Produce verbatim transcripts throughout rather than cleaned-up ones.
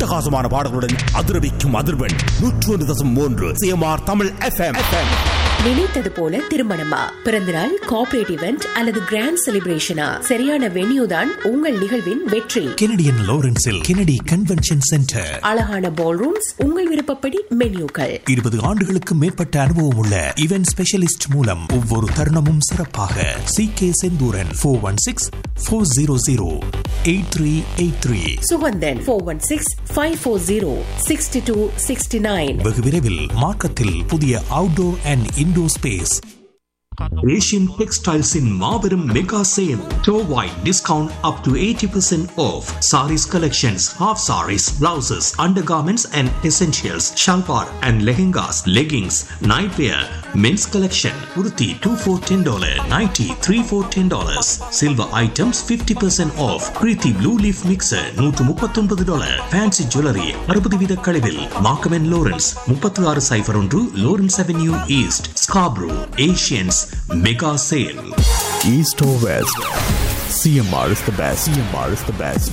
அட்டகாசமான பாடல்களுடன் அதிரவிக்கும் அதிர்வெண் நூற்றி ஒன்று தசம் மூன்று சிஎம்ஆர் தமிழ் எஃப்எம். நினைத்தது போல திருமணமா, பிறந்தநாள், கார்ப்பரேட் இவெண்ட் அல்லது கிராண்ட் செலிப்ரேஷனா, சரியான வென்யூ தான் உங்கள் நிகழ்வின் வெற்றி. Canadian லாரன்ஸில் Kennedy convention centre. அழகான பால் ரூம்ஸ், உங்கள் விருப்பப்படி மென்யூக்கள். இருபது ஆண்டுகளுக்கு மேற்பட்ட அனுபவம் உள்ள இவென்ட் ஸ்பெஷலிஸ்ட் மூலம் ஒவ்வொரு தருணமும் சிறப்பாக. C K Senthuran four one six four zero zero eight three eight three. Suganthan four one six five four zero sixty two sixty nine. வெகு விரைவில் மார்க்கத்தில் புதிய outdoor and indoor space. Asian Textiles in Marverum Mega Sale. Store-wide discount up to eighty percent off. Saris collections, half saris, blouses, undergarments and essentials, shalwar and lehengas, leggings, nightwear, men's collection, kurti two for ten dollars, nighty three for ten dollars. Silver items fifty percent off. Preeti Blue Leaf Mixer one thirty-nine dollars. Fancy jewelry sixty வித கழிவில். Markham and Lawrence thirty-six oh one Lawrence Avenue East, Scarborough. Asians Mega Sale. East or West, C M R is the best. C M R is the best.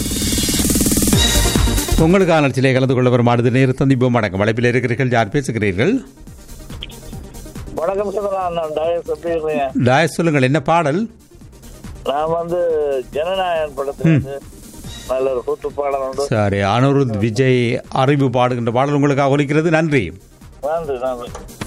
உங்களுக்கான சிலை கலந்து கொள்ள வரும் அடுத்த நேர சந்திப்போம். வணக்கம். வளைப்பில் இருக்கிறீர்கள், யார் பேசுகிறீர்கள்? வணக்கம் சார், டயஸ் சொல்லுங்கள், என்ன பாடல்? நான் வந்து ஜனநாயகன் படத்துல நல்ல ஒரு கூத்து பாடல் உண்டு. சரி, அனுருத் விஜய் அறிவு பாடுகின்ற பாடல் உங்களுக்காக ஒலிக்கிறது. நன்றி. நன்றி நன்றி.